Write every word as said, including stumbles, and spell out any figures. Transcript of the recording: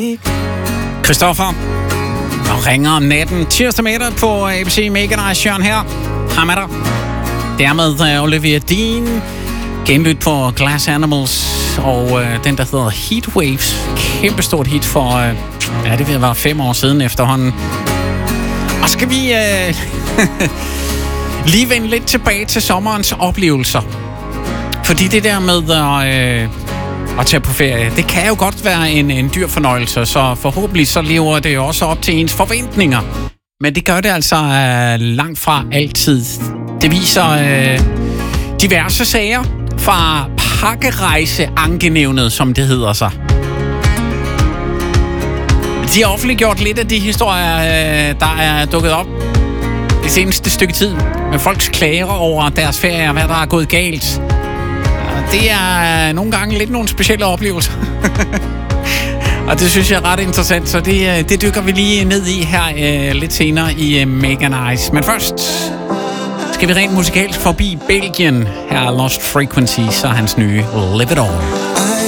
Christoffer og ringer om natten tirsdag middag på A B C Mega Nice. Jørgen her. Ham er der. Dermed uh, Olivia Dean. Genlyt på Glass Animals. Og uh, den, der hedder Heatwaves. Kæmpestort hit for, uh, ja, det vil være fem år siden efterhånden. Og skal vi uh, lige vende lidt tilbage til sommerens oplevelser. Fordi det der med uh, at tage på ferie, det kan jo godt være en, en dyr fornøjelse, så forhåbentlig så lever det jo også op til ens forventninger. Men det gør det altså uh, langt fra altid. Det viser uh, diverse sager fra pakkerejseankenævnet, som det hedder sig. De har offentliggjort lidt af de historier, uh, der er dukket op det seneste stykke tid, med folks klager over deres ferie og hvad der er gået galt. Det er nogle gange lidt nogle specielle oplevelser. Og det synes jeg er ret interessant, så det, det dykker vi lige ned i her uh, lidt senere i uh, Mega Nice. Men først skal vi rent musikalsk forbi Belgien. Her er Lost Frequencies og hans nye Live It All.